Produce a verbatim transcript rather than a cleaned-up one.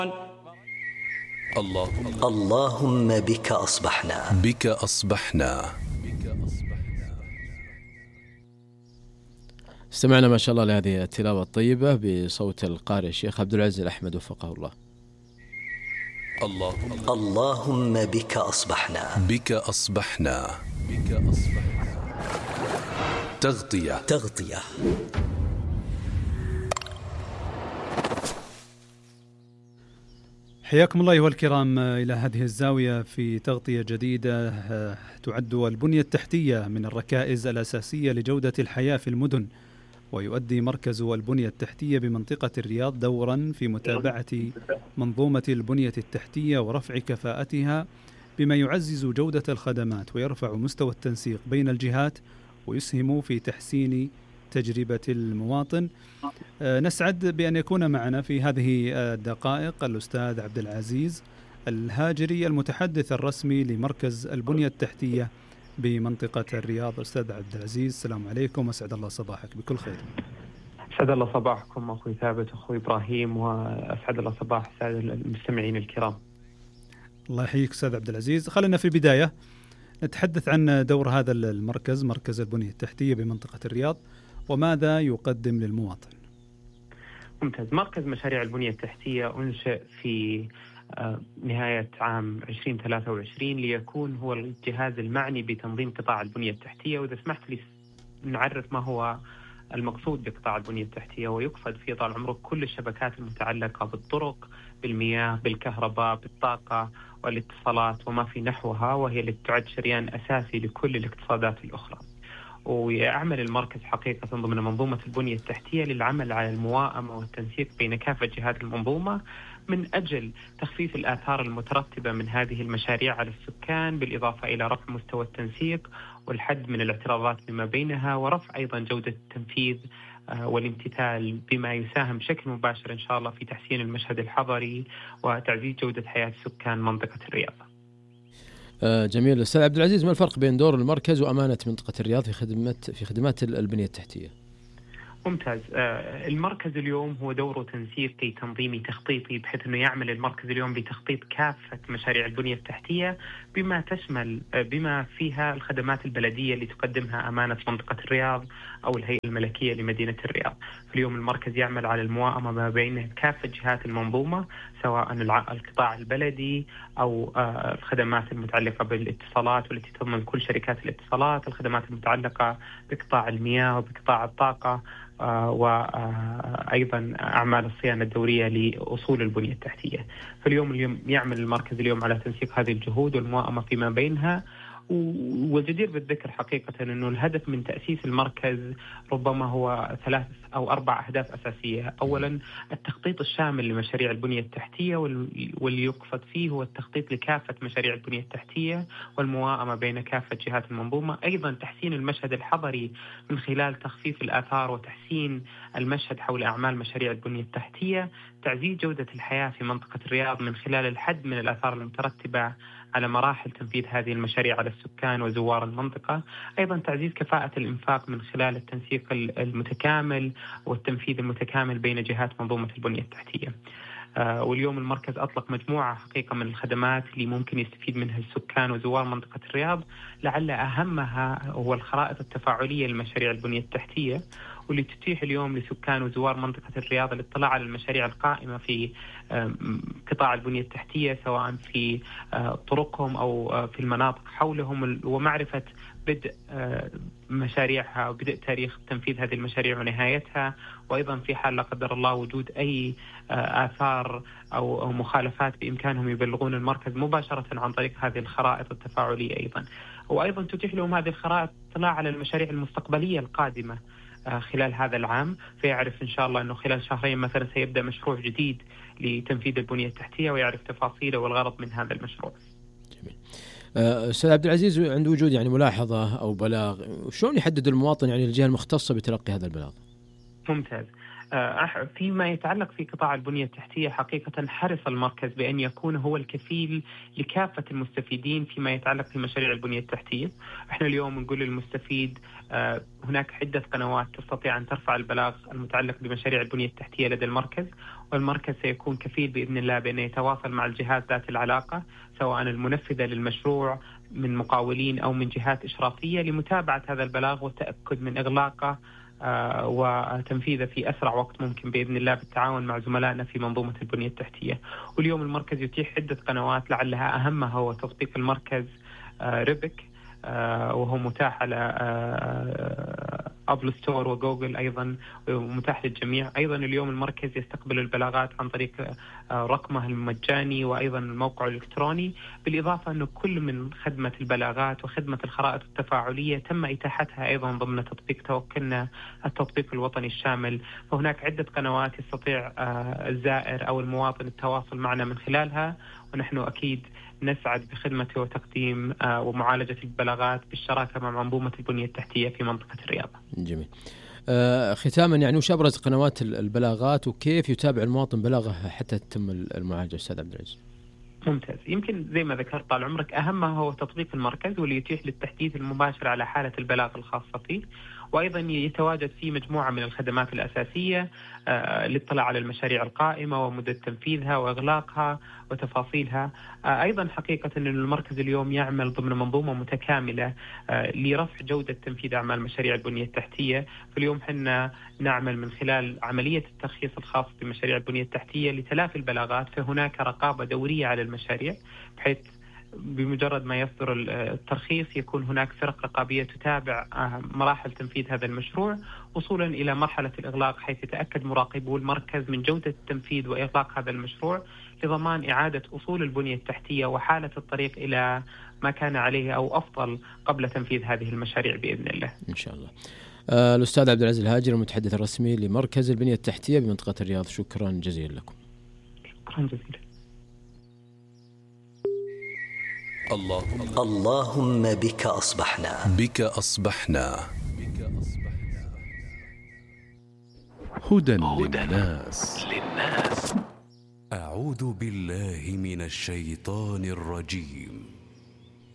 اللهم اللهم بك أصبحنا بك أصبحنا. استمعنا ما شاء الله لهذه التلاوة الطيبة بصوت القارئ الشيخ عبد العزيز الأحمد وفقه الله. اللهم اللهم بك أصبحنا بك أصبحنا بك أصبحنا. تغطية تغطية. حياكم الله أيها الكرام إلى هذه الزاوية في تغطية جديدة. تعد البنية التحتية من الركائز الأساسية لجودة الحياة في المدن، ويؤدي مركز البنية التحتية بمنطقة الرياض دورا في متابعة منظومة البنية التحتية ورفع كفاءتها، بما يعزز جودة الخدمات ويرفع مستوى التنسيق بين الجهات ويسهم في تحسين تجربة المواطن. نسعد بأن يكون معنا في هذه الدقائق الأستاذ عبد العزيز الهاجري، المتحدث الرسمي لمركز البنية التحتية بمنطقة الرياض. أستاذ عبد العزيز، السلام عليكم، وأسعد الله صباحك بكل خير. أسعد الله صباحكم أخوي ثابت أخوي إبراهيم، وأسعد الله صباح السادة المستمعين الكرام. الله يحييك أستاذ عبد العزيز. خلينا في البداية نتحدث عن دور هذا المركز، مركز البنية التحتية بمنطقة الرياض، وماذا يقدم للمواطن. ممتاز. مركز مشاريع البنية التحتية أنشئ في نهاية عام عشرين ثلاثة وعشرين ليكون هو الجهاز المعني بتنظيم قطاع البنية التحتية. وإذا سمحت لي نعرف ما هو المقصود بقطاع البنية التحتية، ويقصد فيه طال عمرك كل الشبكات المتعلقة بالطرق، بالمياه، بالكهرباء، بالطاقة والاتصالات وما في نحوها، وهي اللي تعد شريان أساسي لكل الاقتصادات الأخرى. ويعمل المركز حقيقة ضمن منظومة البنية التحتية للعمل على المواءمة والتنسيق بين كافة جهات المنظومة من أجل تخفيف الآثار المترتبة من هذه المشاريع على السكان، بالإضافة إلى رفع مستوى التنسيق والحد من الاعتراضات بما بينها، ورفع أيضا جودة التنفيذ والامتثال، بما يساهم بشكل مباشر إن شاء الله في تحسين المشهد الحضري وتعزيز جودة حياة سكان منطقة الرياض. جميل. أستاذ عبد العزيز، ما الفرق بين دور المركز وأمانة منطقة الرياض في خدمات في خدمات البنية التحتية؟ ممتاز. المركز اليوم هو دوره تنسيقي تنظيمي تخطيطي، بحيث أنه يعمل المركز اليوم بتخطيط كافة مشاريع البنية التحتية بما تشمل بما فيها الخدمات البلدية اللي تقدمها أمانة منطقة الرياض أو الهيئة الملكية لمدينة الرياض. اليوم المركز يعمل على المواءمة ما بين كافة جهات المنظومة، سواء القطاع البلدي أو الخدمات المتعلقة بالاتصالات والتي تضمن كل شركات الاتصالات، الخدمات المتعلقة بقطاع المياه وبقطاع الطاقة، وأيضا أعمال الصيانة الدورية لأصول البنية التحتية. فاليوم اليوم يعمل المركز اليوم على تنسيق هذه الجهود والمواءمة فيما بينها. وجدير بالذكر حقيقة أنه الهدف من تأسيس المركز ربما هو ثلاث أو أربع أهداف أساسية. أولا التخطيط الشامل لمشاريع البنية التحتية، واللي يقصد فيه هو التخطيط لكافة مشاريع البنية التحتية والمواءمة بين كافة جهات المنظومة. أيضا تحسين المشهد الحضري من خلال تخفيف الآثار وتحسين المشهد حول أعمال مشاريع البنية التحتية، تعزيز جودة الحياة في منطقة الرياض من خلال الحد من الآثار المترتبة على مراحل تنفيذ هذه المشاريع على السكان وزوار المنطقة. أيضا تعزيز كفاءة الإنفاق من خلال التنسيق المتكامل والتنفيذ المتكامل بين جهات منظومة البنية التحتية. آه واليوم المركز أطلق مجموعة حقيقة من الخدمات اللي ممكن يستفيد منها السكان وزوار منطقة الرياض، لعل أهمها هو الخرائط التفاعلية لمشاريع البنية التحتية، واللي تتيح اليوم لسكان وزوار منطقة الرياض الاطلاع على المشاريع القائمة في قطاع البنية التحتية، سواء في طرقهم أو في المناطق حولهم، ومعرفة بدء مشاريعها وبدء تاريخ تنفيذ هذه المشاريع ونهايتها، وأيضا في حال لا قدر الله وجود أي آثار أو مخالفات بإمكانهم يبلغون المركز مباشرة عن طريق هذه الخرائط التفاعلية. أيضا وأيضا تتيح لهم هذه الخرائط اطلاع على المشاريع المستقبلية القادمة خلال هذا العام، فيعرف إن شاء الله أنه خلال شهرين مثلا سيبدأ مشروع جديد لتنفيذ البنية التحتية ويعرف تفاصيله والغرض من هذا المشروع. جميل. أستاذ عبد العزيز، عند وجود يعني ملاحظة أو بلاغ، شلون يحدد المواطن يعني الجهة المختصة بتلقي هذا البلاغ؟ ممتاز. فيما يتعلق في قطاع البنية التحتية حقيقة حرص المركز بأن يكون هو الكفيل لكافة المستفيدين فيما يتعلق في مشاريع البنية التحتية. احنا اليوم نقول للمستفيد هناك عدة قنوات تستطيع أن ترفع البلاغ المتعلق بمشاريع البنية التحتية لدى المركز، والمركز سيكون كفيل بإذن الله بأن يتواصل مع الجهات ذات العلاقة سواء المنفذة للمشروع من مقاولين أو من جهات إشرافية لمتابعة هذا البلاغ والتأكد من إغلاقه وتنفيذه في أسرع وقت ممكن بإذن الله بالتعاون مع زملائنا في منظومة البنية التحتية. واليوم المركز يتيح عدة قنوات لعلها أهمها هو تطبيق المركز ريبك، وهو متاح على أبل ستور وجوجل أيضا، ومتاح للجميع. أيضا اليوم المركز يستقبل البلاغات عن طريق رقمه المجاني وأيضا الموقع الإلكتروني، بالإضافة أنه كل من خدمة البلاغات وخدمة الخرائط التفاعلية تم إتاحتها أيضا ضمن تطبيق توكلنا التطبيق الوطني الشامل. فهناك عدة قنوات يستطيع الزائر أو المواطن التواصل معنا من خلالها، ونحن أكيد نسعد بخدمته وتقديم ومعالجة البلاغات بالشراكة مع منظومة البنية التحتية في منطقة الرياض. جميل. آه ختاما، يعني وش أبرز قنوات البلاغات وكيف يتابع المواطن بلاغه حتى تتم المعالجة أستاذ عبد العزيز؟ ممتاز. يمكن زي ما ذكرت طال عمرك أهمها هو تطبيق المركز واللي يتيح للتحديث المباشر على حالة البلاغ الخاصة فيه، وأيضا يتواجد فيه مجموعة من الخدمات الأساسية آه للاطلاع على المشاريع القائمة ومدة تنفيذها وإغلاقها وتفاصيلها. آه أيضا حقيقة أن المركز اليوم يعمل ضمن منظومة متكاملة آه لرفع جودة تنفيذ أعمال مشاريع البنية التحتية. فاليوم حنا نعمل من خلال عملية الترخيص الخاص بمشاريع البنية التحتية لتلافي البلاغات، فهناك رقابة دورية على المشاريع بحيث بمجرد ما يصدر الترخيص يكون هناك فرق رقابية تتابع مراحل تنفيذ هذا المشروع وصولا إلى مرحلة الإغلاق، حيث يتأكد مراقبو المركز من جودة التنفيذ وإغلاق هذا المشروع لضمان إعادة أصول البنية التحتية وحالة الطريق إلى ما كان عليه أو أفضل قبل تنفيذ هذه المشاريع بإذن الله إن شاء الله. آه الأستاذ عبد العزيز الهاجري المتحدث الرسمي لمركز البنية التحتية بمنطقة الرياض، شكرا جزيلا لكم. شكرا جزيلا. اللهم اللهم بك أصبحنا بك أصبحنا هدى للناس. أعوذ بالله من الشيطان الرجيم.